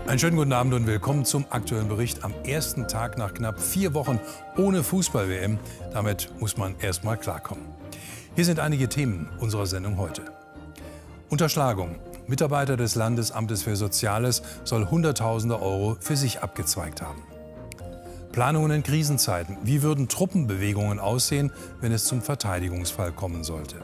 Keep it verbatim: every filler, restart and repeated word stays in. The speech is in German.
Einen schönen guten Abend und willkommen zum aktuellen Bericht am ersten Tag nach knapp vier Wochen ohne Fußball-W M. Damit muss man erst mal klarkommen. Hier sind einige Themen unserer Sendung heute. Unterschlagung. Mitarbeiter des Landesamtes für Soziales soll Hunderttausende Euro für sich abgezweigt haben. Planungen in Krisenzeiten. Wie würden Truppenbewegungen aussehen, wenn es zum Verteidigungsfall kommen sollte?